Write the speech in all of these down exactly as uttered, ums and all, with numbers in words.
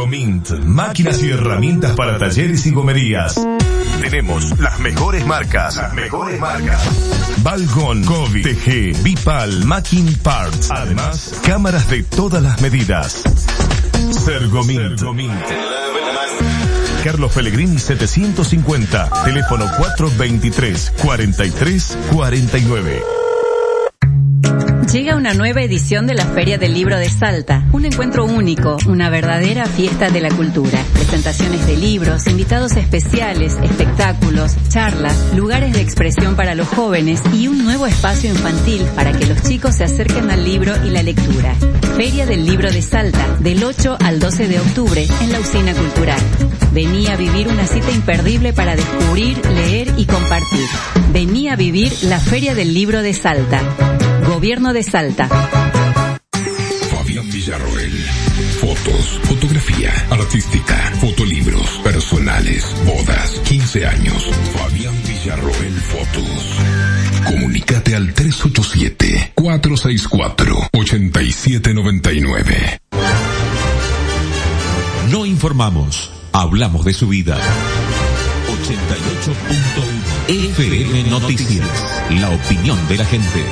Sergomint, máquinas y herramientas para talleres y gomerías. Tenemos las mejores marcas, las mejores marcas. Balgon, Covid, T G, Bipal, Macking Parts. Además, cámaras de todas las medidas. Sergomint. Sergomint. Carlos Pellegrini setecientos cincuenta, teléfono cuatro veintitrés, cuarenta y tres, cuarenta y nueve. Llega una nueva edición de la Feria del Libro de Salta, un encuentro único, una verdadera fiesta de la cultura. Presentaciones de libros, invitados especiales, espectáculos, charlas, lugares de expresión para los jóvenes y un nuevo espacio infantil para que los chicos se acerquen al libro y la lectura. Feria del Libro de Salta, del ocho al doce de octubre, en la Usina Cultural. Vení a vivir una cita imperdible para descubrir, leer y compartir. Vení a vivir la Feria del Libro de Salta. Gobierno de Salta. Fabián Villarroel. Fotos, fotografía, artística, fotolibros, personales, bodas, quince años. Fabián Villarroel Fotos. Comunícate al tres ocho siete, cuatro seis cuatro, ocho siete nueve nueve. No informamos, hablamos de su vida. ochenta y ocho punto uno F M Noticias, la opinión de la gente.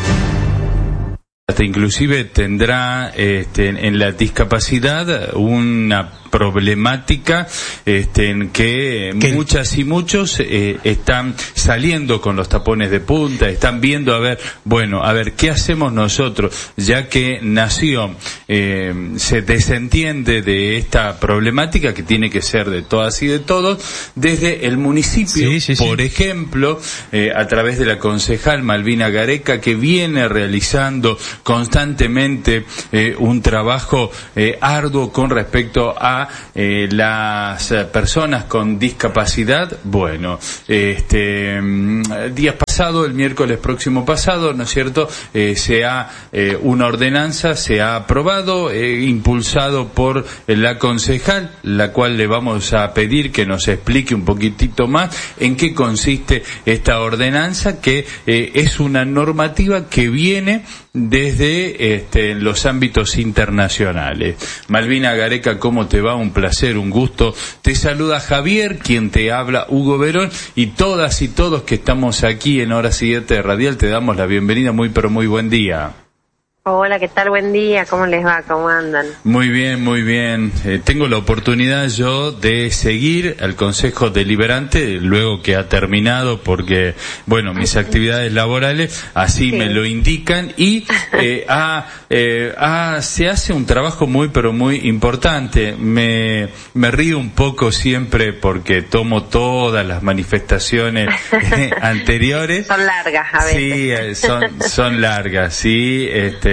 Hasta inclusive tendrá este, en la discapacidad una problemática este, en que ¿Qué? muchas y muchos eh, están saliendo con los tapones de punta, están viendo a ver, bueno, a ver, ¿qué hacemos nosotros? Ya que nació, eh, se desentiende de esta problemática que tiene que ser de todas y de todos, desde el municipio, sí, sí, sí. por ejemplo, eh, a través de la concejal Malvina Gareca, que viene realizando constantemente eh, un trabajo eh, arduo con respecto a Eh, las eh, personas con discapacidad. Bueno, este días pasado, el miércoles próximo pasado, ¿no es cierto? Eh, se ha eh, una ordenanza se ha aprobado, eh, impulsado por eh, la concejal, la cual le vamos a pedir que nos explique un poquitito más en qué consiste esta ordenanza, que eh, es una normativa que viene desde este, los ámbitos internacionales. Malvina Gareca, ¿cómo te va? Un placer, un gusto. Te saluda Javier, quien te habla, Hugo Verón, y todas y todos que estamos aquí en Hora siete Radial, te damos la bienvenida. Muy pero muy buen día. Hola, ¿qué tal? Buen día, ¿cómo les va? ¿Cómo andan? Muy bien, muy bien. Eh, tengo la oportunidad yo de seguir al Consejo Deliberante luego que ha terminado, porque, bueno, mis actividades laborales así sí. me lo indican, y eh, ha, eh, ha, se hace un trabajo muy, pero muy importante. Me, me río un poco siempre porque tomo todas las manifestaciones eh, anteriores. Son largas a veces. Sí, eh, son, son largas, sí, este,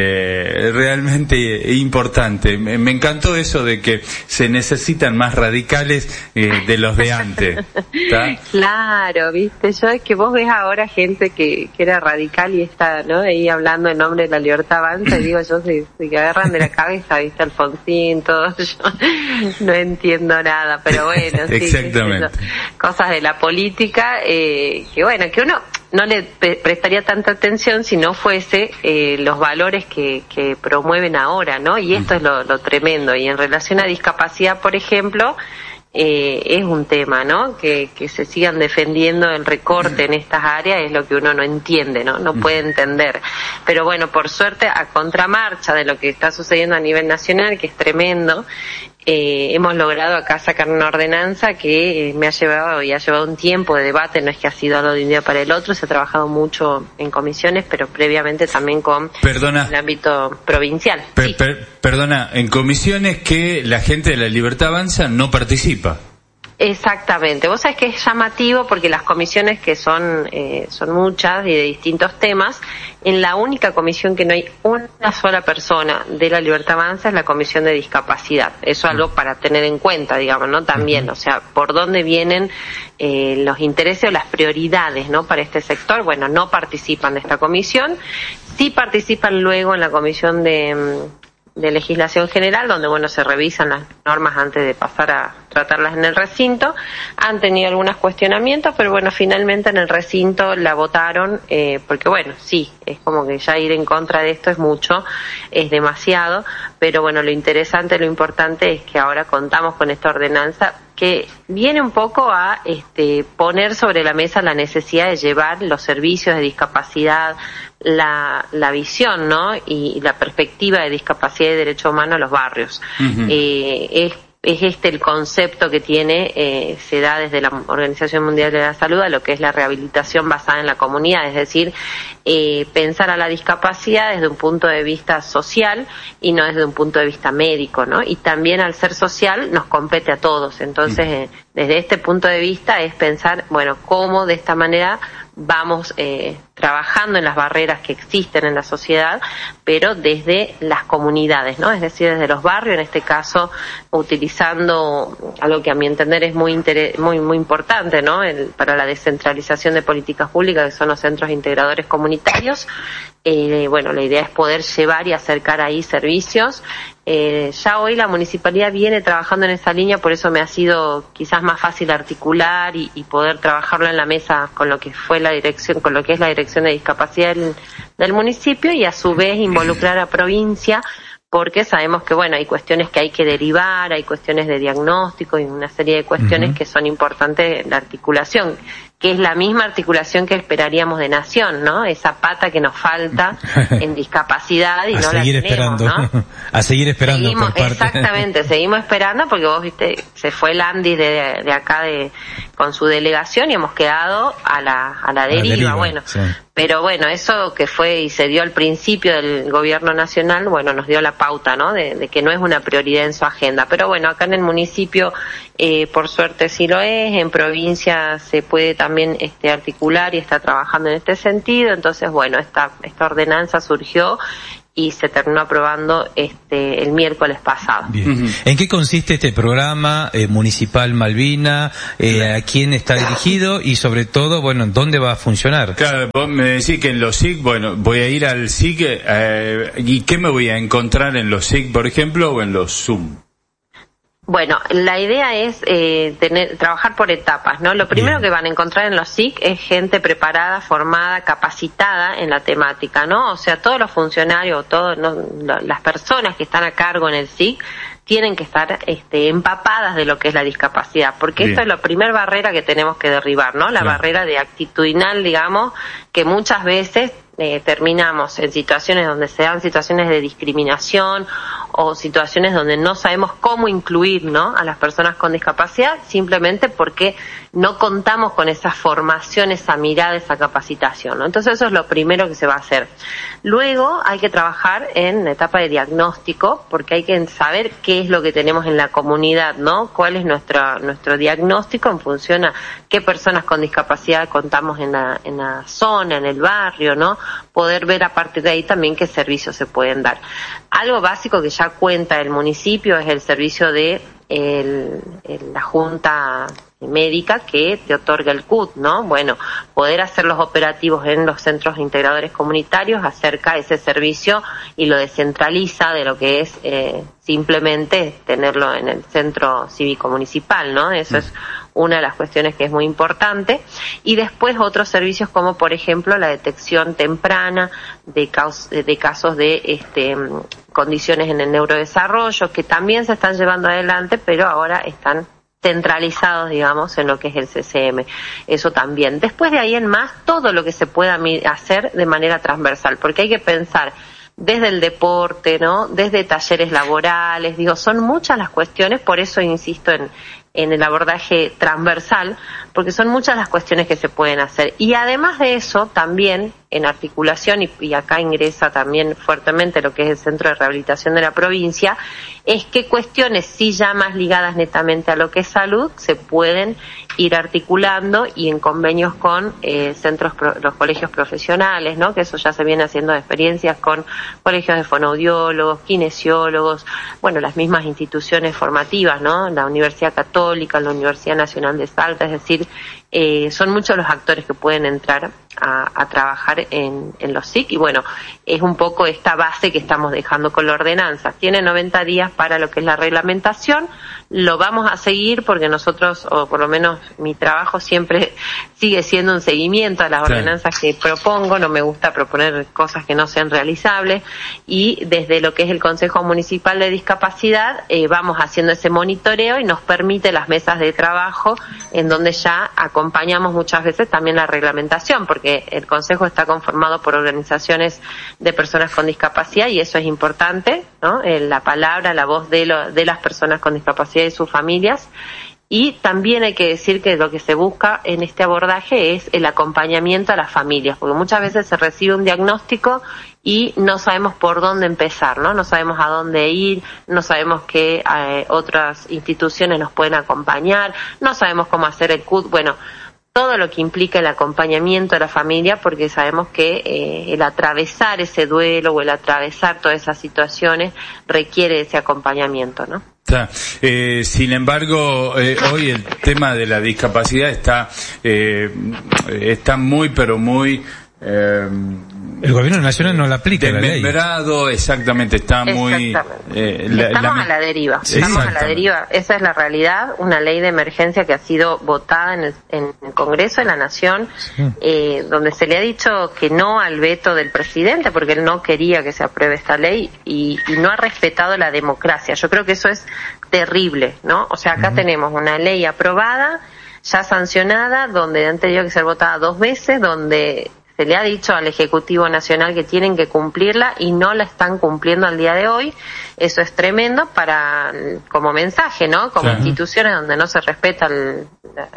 realmente importante. Me, me encantó eso de que se necesitan más radicales eh, de los de antes. ¿Tá? Claro, viste, yo es que vos ves ahora gente que, que era radical y está, ¿no? Ahí hablando en nombre de la libertad avanza, y digo yo, se, se agarran de la cabeza, viste, Alfonsín, todo, yo no entiendo nada, pero bueno, sí, exactamente. Eso, cosas de la política, eh, que bueno, que uno no le pre- prestaría tanta atención si no fuese eh, los valores que, que promueven ahora, ¿no? Y esto es lo, lo tremendo. Y en relación a discapacidad, por ejemplo, eh, es un tema, ¿no? Que, que se sigan defendiendo el recorte en estas áreas es lo que uno no entiende, ¿no? No puede entender. Pero bueno, por suerte, a contramarcha de lo que está sucediendo a nivel nacional, que es tremendo, Eh, hemos logrado acá sacar una ordenanza que eh, me ha llevado y ha llevado un tiempo de debate, no es que ha sido algo de un día para el otro, se ha trabajado mucho en comisiones, pero previamente también con Perdona. el ámbito provincial. Per, sí. per, perdona, en comisiones que la gente de la Libertad Avanza no participa. Exactamente. Vos sabés que es llamativo porque las comisiones, que son eh, son muchas y de distintos temas, en la única comisión que no hay una sola persona de la Libertad Avanza es la comisión de discapacidad. Eso es algo para tener en cuenta, digamos, ¿no? También, o sea, por dónde vienen eh, los intereses o las prioridades, ¿no? Para este sector. Bueno, no participan de esta comisión, sí participan luego en la comisión de de legislación general, donde bueno se revisan las normas antes de pasar a tratarlas en el recinto. Han tenido algunos cuestionamientos, pero bueno, finalmente en el recinto la votaron, eh, porque bueno, sí, es como que ya ir en contra de esto es mucho, es demasiado, pero bueno, lo interesante, lo importante es que ahora contamos con esta ordenanza que viene un poco a este, poner sobre la mesa la necesidad de llevar los servicios de discapacidad, la, la visión, ¿no? Y, y la perspectiva de discapacidad y derecho humano a los barrios. Uh-huh. Eh, es Es este el concepto que tiene, eh, se da desde la Organización Mundial de la Salud a lo que es la rehabilitación basada en la comunidad, es decir, eh, pensar a la discapacidad desde un punto de vista social y no desde un punto de vista médico, ¿no? Y también al ser social nos compete a todos, entonces eh, desde este punto de vista es pensar, bueno, cómo de esta manera vamos eh, trabajando en las barreras que existen en la sociedad, pero desde las comunidades, ¿no? Es decir, desde los barrios, en este caso, utilizando algo que a mi entender es muy inter- muy muy importante, ¿no? El, para la descentralización de políticas públicas, que son los centros integradores comunitarios. Eh, bueno, la idea es poder llevar y acercar ahí servicios. Eh, ya hoy la municipalidad viene trabajando en esa línea, por eso me ha sido quizás más fácil articular y, y poder trabajarlo en la mesa con lo que fue la dirección, con lo que es la dirección de discapacidad del, del municipio, y a su vez involucrar a provincia, porque sabemos que bueno, hay cuestiones que hay que derivar, hay cuestiones de diagnóstico y una serie de cuestiones uh-huh. que son importantes en la articulación, que es la misma articulación que esperaríamos de nación, ¿no? Esa pata que nos falta en discapacidad y a no la tenemos, esperando. ¿no? A seguir esperando. Seguimos, por parte. Exactamente, seguimos esperando porque vos viste, se fue el Andy de, de acá de con su delegación y hemos quedado a la a la deriva, a la deriva bueno. Sí. Pero bueno, eso que fue y se dio al principio del gobierno nacional, bueno, nos dio la pauta, ¿no? De, de que no es una prioridad en su agenda. Pero bueno, acá en el municipio, eh, por suerte sí lo es, en provincia se puede también este, articular y está trabajando en este sentido. Entonces, bueno, esta, esta ordenanza surgió y se terminó aprobando este el miércoles pasado. Bien. Uh-huh. ¿En qué consiste este programa eh, municipal Malvina? Eh, ¿A quién está dirigido? Y sobre todo, bueno, ¿dónde va a funcionar? Claro, vos me decís que en los S I C, bueno, voy a ir al S I C, eh, ¿y qué me voy a encontrar en los S I C, por ejemplo, o en los Zoom? Bueno, la idea es eh, tener, trabajar por etapas, ¿no? Lo primero Bien. que van a encontrar en los S I C es gente preparada, formada, capacitada en la temática, ¿no? O sea, todos los funcionarios, todas no, las personas que están a cargo en el S I C tienen que estar este, empapadas de lo que es la discapacidad, porque Bien. esto es la primera barrera que tenemos que derribar, ¿no? La Bien. barrera de actitudinal, digamos, que muchas veces eh, terminamos en situaciones donde se dan situaciones de discriminación o situaciones donde no sabemos cómo incluir, ¿no? a las personas con discapacidad, simplemente porque no contamos con esa formación, esa mirada, esa capacitación, ¿no? Entonces eso es lo primero que se va a hacer. Luego hay que trabajar en la etapa de diagnóstico, porque hay que saber qué es lo que tenemos en la comunidad, ¿no? Cuál es nuestro, nuestro diagnóstico en función a qué personas con discapacidad contamos en la, en la zona, en el barrio, ¿no? Poder ver a partir de ahí también qué servicios se pueden dar. Algo básico que ya cuenta el municipio es el servicio de el, el, la Junta médica que te otorga el C U T, ¿no? Bueno, poder hacer los operativos en los centros integradores comunitarios acerca ese servicio y lo descentraliza de lo que es eh, simplemente tenerlo en el centro cívico municipal, ¿no? Eso mm. es una de las cuestiones que es muy importante. Y después otros servicios como, por ejemplo, la detección temprana de, caos, de casos de este condiciones en el neurodesarrollo, que también se están llevando adelante, pero ahora están centralizados, digamos, en lo que es el C C M. Eso también. Después de ahí en más, todo lo que se pueda hacer de manera transversal, porque hay que pensar desde el deporte, ¿no? Desde talleres laborales, digo, son muchas las cuestiones, por eso insisto en, en el abordaje transversal, porque son muchas las cuestiones que se pueden hacer. Y además de eso, también en articulación, y, y acá ingresa también fuertemente lo que es el Centro de Rehabilitación de la provincia, es que cuestiones sí ya más ligadas netamente a lo que es salud se pueden ir articulando y en convenios con eh, centros, pro, los colegios profesionales, ¿no? Que eso ya se viene haciendo de experiencias con colegios de fonoaudiólogos, kinesiólogos, bueno, las mismas instituciones formativas, ¿no? La Universidad Católica, la Universidad Nacional de Salta, es decir, eh, son muchos los actores que pueden entrar a, a trabajar trabajar en, en los S I C, y bueno, es un poco esta base que estamos dejando con la ordenanza. Tiene noventa días para lo que es la reglamentación, lo vamos a seguir porque nosotros, o por lo menos mi trabajo siempre sigue siendo un seguimiento a las Claro. ordenanzas que propongo, no me gusta proponer cosas que no sean realizables, y desde lo que es el Consejo Municipal de Discapacidad eh, vamos haciendo ese monitoreo y nos permite las mesas de trabajo en donde ya acompañamos muchas veces también la reglamentación, porque el Consejo está conformado por organizaciones de personas con discapacidad y eso es importante, ¿no? Eh, la palabra, la voz de, lo, de las personas con discapacidad y sus familias. Y también hay que decir que lo que se busca en este abordaje es el acompañamiento a las familias, porque muchas veces se recibe un diagnóstico y no sabemos por dónde empezar, ¿no? No sabemos a dónde ir, no sabemos qué eh, otras instituciones nos pueden acompañar, no sabemos cómo hacer el C U D, bueno, todo lo que implica el acompañamiento a la familia, porque sabemos que eh, el atravesar ese duelo o el atravesar todas esas situaciones requiere ese acompañamiento, ¿no? Está. Eh, sin embargo, eh, hoy el tema de la discapacidad está eh, está muy, pero muy eh, el gobierno nacional no la aplica la ley. Desmembrado, exactamente, está muy... Eh, la, Estamos la, a la deriva, estamos a la deriva, esa es la realidad, una ley de emergencia que ha sido votada en el, en el Congreso de la Nación, sí. eh, donde se le ha dicho que no al veto del presidente, porque él no quería que se apruebe esta ley, y, y no ha respetado la democracia. Yo creo que eso es terrible, ¿no? O sea, acá uh-huh. tenemos una ley aprobada, ya sancionada, donde han tenido que ser votada dos veces, donde se le ha dicho al Ejecutivo Nacional que tienen que cumplirla y no la están cumpliendo al día de hoy. Eso es tremendo para, como mensaje, ¿no? Como claro. instituciones donde no se respeta el, la,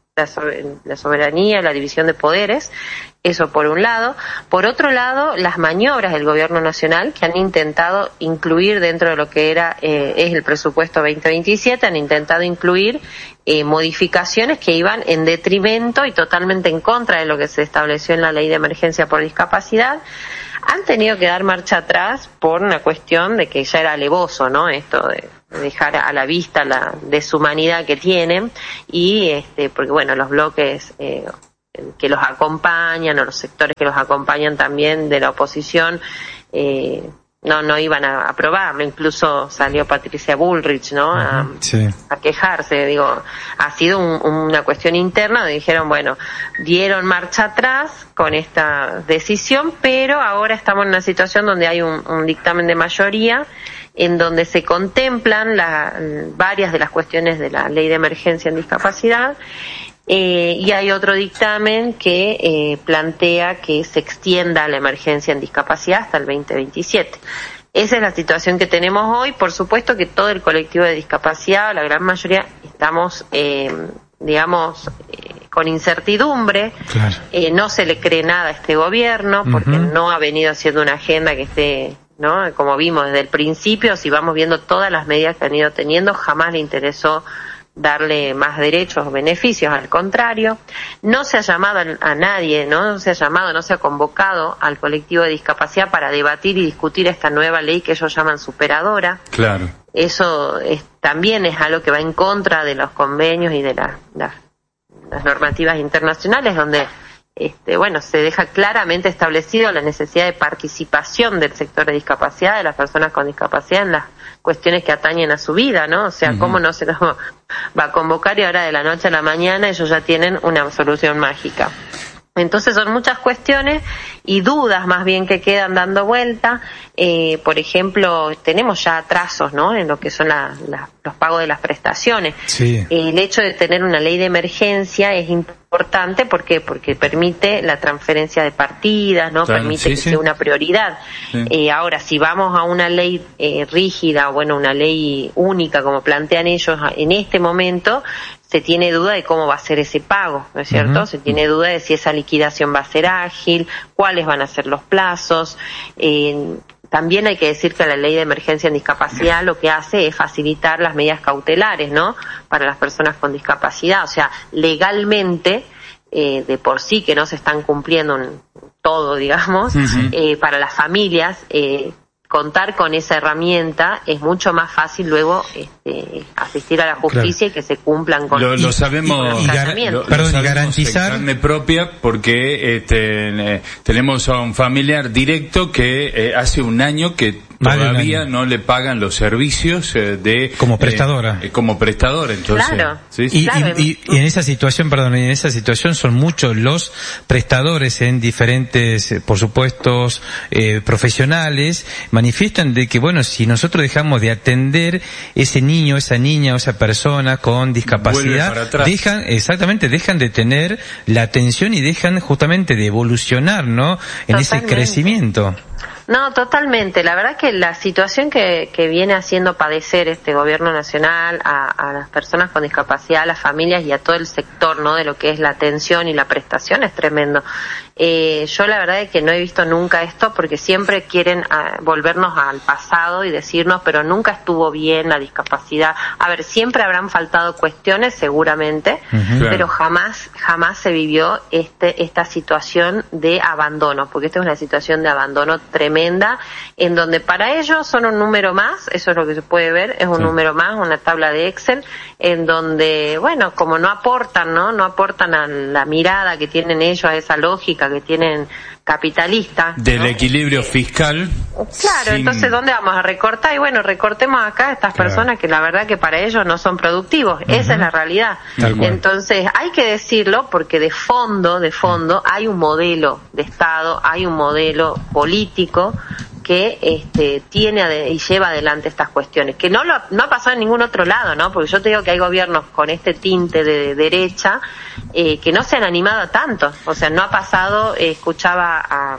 la soberanía, la división de poderes. Eso por un lado. Por otro lado, las maniobras del Gobierno Nacional que han intentado incluir dentro de lo que era eh, es el presupuesto veinte veintisiete, han intentado incluir eh, modificaciones que iban en detrimento y totalmente en contra de lo que se estableció en la Ley de Emergencia por Discapacidad. Han tenido que dar marcha atrás por una cuestión de que ya era alevoso, ¿no? Esto de dejar a la vista la deshumanidad que tienen, y este porque bueno, los bloques eh, que los acompañan, o los sectores que los acompañan también de la oposición, eh, no no iban a aprobarlo. Incluso salió Patricia Bullrich, ¿no? A, sí. a quejarse. Digo, ha sido un, una cuestión interna donde dijeron, bueno, dieron marcha atrás con esta decisión, pero ahora estamos en una situación donde hay un, un dictamen de mayoría en donde se contemplan la, varias de las cuestiones de la Ley de Emergencia en Discapacidad. Eh, y hay otro dictamen que eh, plantea que se extienda la emergencia en discapacidad hasta el veinte veintisiete. Esa es la situación que tenemos hoy. Por supuesto que todo el colectivo de discapacidad, la gran mayoría, estamos, eh, digamos, eh, con incertidumbre. Claro. Eh, no se le cree nada a este gobierno porque uh-huh. no ha venido haciendo una agenda que esté, ¿no? Como vimos desde el principio, si vamos viendo todas las medidas que han ido teniendo, jamás le interesó darle más derechos o beneficios, al contrario. No se ha llamado a nadie, ¿no? No se ha llamado, no se ha convocado al colectivo de discapacidad para debatir y discutir esta nueva ley que ellos llaman superadora. Claro. Eso es, también es algo que va en contra de los convenios y de la, la, las normativas internacionales, donde este, bueno, se deja claramente establecido la necesidad de participación del sector de discapacidad, de las personas con discapacidad en las cuestiones que atañen a su vida, ¿no? O sea, uh-huh. ¿cómo no se los va a convocar y ahora de la noche a la mañana ellos ya tienen una solución mágica? Entonces son muchas cuestiones y dudas más bien que quedan dando vuelta. Eh, por ejemplo, tenemos ya atrasos, ¿no? En lo que son la, la, los pagos de las prestaciones. Sí. El hecho de tener una ley de emergencia es importante, ¿por qué? Porque permite la transferencia de partidas, ¿no? Claro, permite sí, que sí. sea una prioridad. Sí. Eh, ahora, si vamos a una ley eh, rígida, o bueno, una ley única, como plantean ellos en este momento, se tiene duda de cómo va a ser ese pago, ¿no es cierto? Uh-huh. Se tiene duda de si esa liquidación va a ser ágil, cuáles van a ser los plazos. Eh, también hay que decir que la ley de emergencia en discapacidad lo que hace es facilitar las medidas cautelares, ¿no? Para las personas con discapacidad. O sea, legalmente, eh, de por sí que no se están cumpliendo en todo, digamos, uh-huh. eh, para las familias, eh, contar con esa herramienta, es mucho más fácil luego este, asistir a la justicia, claro, y que se cumplan con lo, lo sabemos, y, y, lo, perdón, lo y garantizar en carne propia, porque este, eh, tenemos a un familiar directo que eh, hace un año que todavía no le pagan los servicios eh, de como prestadora eh, como prestadora, entonces claro, ¿sí? y, claro. Y, y, y en esa situación perdón en esa situación son muchos los prestadores en diferentes eh, por supuesto eh, profesionales manifiestan de que bueno, si nosotros dejamos de atender ese niño, esa niña o esa persona con discapacidad, dejan exactamente dejan de tener la atención y dejan justamente de evolucionar, ¿no? En Totalmente. Ese crecimiento. No, totalmente. La verdad que la situación que, que viene haciendo padecer este gobierno nacional a, a las personas con discapacidad, a las familias y a todo el sector, ¿no?, de lo que es la atención y la prestación es tremendo. Eh, yo la verdad es que no he visto nunca esto, porque siempre quieren uh, volvernos al pasado y decirnos, pero nunca estuvo bien la discapacidad. A ver, siempre habrán faltado cuestiones, seguramente, uh-huh, pero jamás, jamás se vivió este, esta situación de abandono, porque esta es una situación de abandono tremenda, en donde para ellos son un número más, eso es lo que se puede ver, es un sí. número más, una tabla de Excel, en donde, bueno, como no aportan, ¿no? No aportan a la mirada que tienen ellos, a esa lógica que tienen capitalista, del ¿no? equilibrio fiscal. Claro, sin... entonces ¿dónde vamos a recortar? Y bueno, recortemos acá a estas claro. personas que la verdad que para ellos no son productivos, uh-huh. esa es la realidad. Entonces hay que decirlo, porque de fondo, de fondo hay un modelo de Estado, hay un modelo político que este tiene ade- y lleva adelante estas cuestiones, que no lo no ha pasado en ningún otro lado, ¿no? Porque yo te digo que hay gobiernos con este tinte de, de derecha eh, que no se han animado a tanto, o sea, no ha pasado, eh, escuchaba a,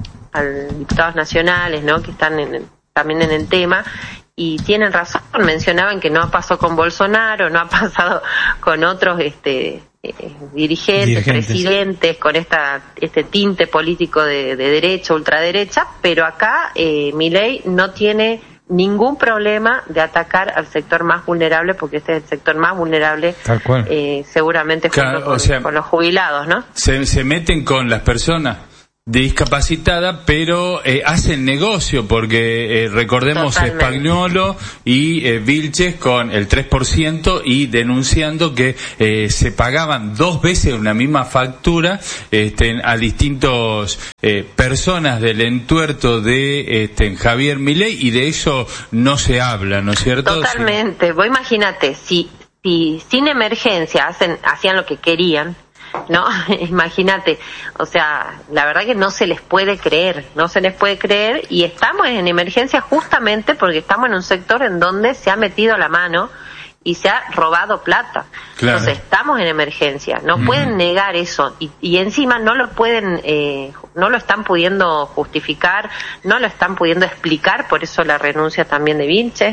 a diputados nacionales, ¿no?, que están en, también en el tema, y tienen razón, mencionaban que no ha pasado con Bolsonaro, no ha pasado con otros este eh, dirigentes, dirigentes, presidentes, con esta este tinte político de, de derecha, ultraderecha, pero acá eh, Milei no tiene ningún problema de atacar al sector más vulnerable, porque este es el sector más vulnerable, tal cual. Eh, seguramente claro, junto con, o sea, con los jubilados, ¿no? Se, se meten con las personas discapacitada, pero eh, hacen negocio, porque eh, recordemos Totalmente. Spagnuolo y eh, Vilches con el tres por ciento y denunciando que eh, se pagaban dos veces una misma factura este, a distintos eh, personas del entuerto de este, Javier Milei, y de eso no se habla, ¿no es cierto? Totalmente. Sí. Vos imagínate, si, si sin emergencia hacen, hacían lo que querían, no, imagínate, o sea, la verdad que no se les puede creer, no se les puede creer, y estamos en emergencia justamente porque estamos en un sector en donde se ha metido la mano y se ha robado plata. Claro. Entonces estamos en emergencia, no mm. pueden negar eso, y, y encima no lo pueden, eh, no lo están pudiendo justificar, no lo están pudiendo explicar, por eso la renuncia también de Vilches.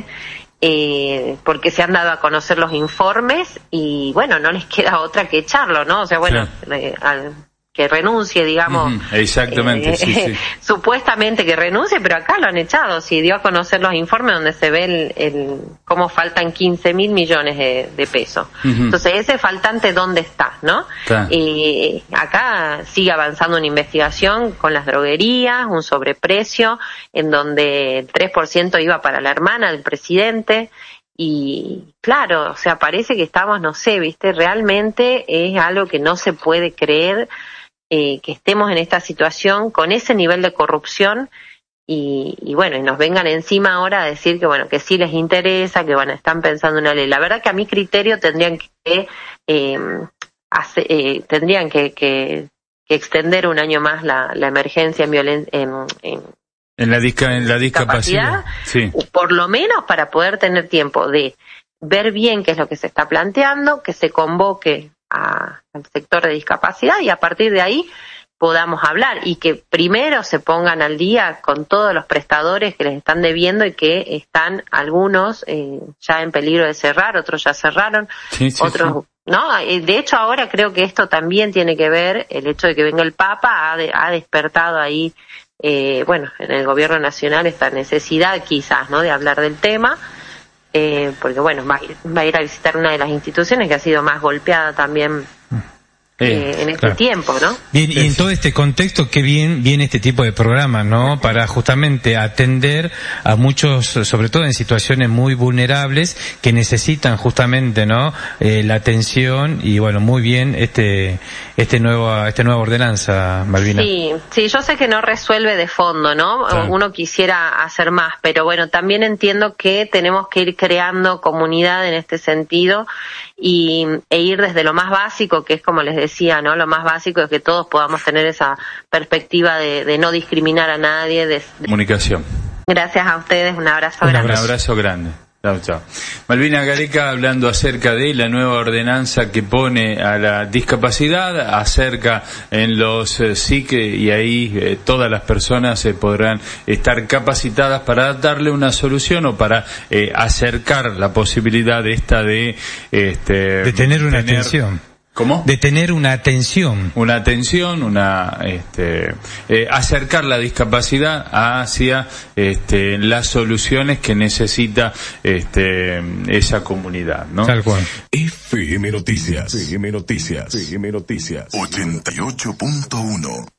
Eh, porque se han dado a conocer los informes y bueno, no les queda otra que echarlo, ¿no? O sea, bueno, sí. eh, al, que renuncie, digamos. Uh-huh. Exactamente, eh, sí, sí. Supuestamente que renuncie, pero acá lo han echado. Si dio a conocer los informes donde se ve el, el cómo faltan quince mil millones de, de pesos. Uh-huh. Entonces, ese faltante, ¿dónde está, no? Claro. Eh, acá sigue avanzando una investigación con las droguerías, un sobreprecio, en donde el tres por ciento iba para la hermana del presidente. Y claro, o sea, parece que estamos, no sé, viste, realmente es algo que no se puede creer, eh, que estemos en esta situación con ese nivel de corrupción y, y bueno, y nos vengan encima ahora a decir que bueno, que sí les interesa, que bueno, están pensando en una ley. La verdad que a mi criterio tendrían que, eh, hace, eh, tendrían que, que, que extender un año más la, la emergencia en violencia, en, en En la, disca, en la discapacidad, sí. Por lo menos para poder tener tiempo de ver bien qué es lo que se está planteando, que se convoque a, al sector de discapacidad y a partir de ahí podamos hablar y que primero se pongan al día con todos los prestadores que les están debiendo y que están algunos eh, ya en peligro de cerrar, otros ya cerraron, sí, sí, otros... Sí. No, de hecho ahora creo que esto también tiene que ver, el hecho de que venga el Papa ha, de, ha despertado ahí Eh, bueno, en el gobierno nacional esta necesidad quizás, ¿no?, de hablar del tema, eh, porque bueno, va a, ir, va a ir a visitar una de las instituciones que ha sido más golpeada también Eh, en este claro. tiempo, ¿no? Bien, y en todo este contexto, qué bien viene este tipo de programas, ¿no? Para justamente atender a muchos, sobre todo en situaciones muy vulnerables, que necesitan justamente, ¿no? Eh, la atención y bueno, muy bien este, este nuevo, esta nueva ordenanza, Malvina. Sí, sí, yo sé que no resuelve de fondo, ¿no? Claro. Uno quisiera hacer más, pero bueno, también entiendo que tenemos que ir creando comunidad en este sentido y, e ir desde lo más básico, que es como les decía, ¿no? Lo más básico es que todos podamos tener esa perspectiva de, de no discriminar a nadie. De, de... Comunicación. Gracias a ustedes, un abrazo un grande. Abrazo. Un abrazo grande. Chao, chao. Malvina Gareca hablando acerca de la nueva ordenanza que pone a la discapacidad, acerca en los eh, S I C, y ahí eh, todas las personas eh, podrán estar capacitadas para darle una solución o para eh, acercar la posibilidad de esta de este de tener una tener, atención. ¿Cómo? De tener una atención. Una atención, una, este, eh, acercar la discapacidad hacia, este, las soluciones que necesita, este, esa comunidad, ¿no? Tal cual. F M Noticias. F M Noticias. F M Noticias. ochenta y ocho punto uno.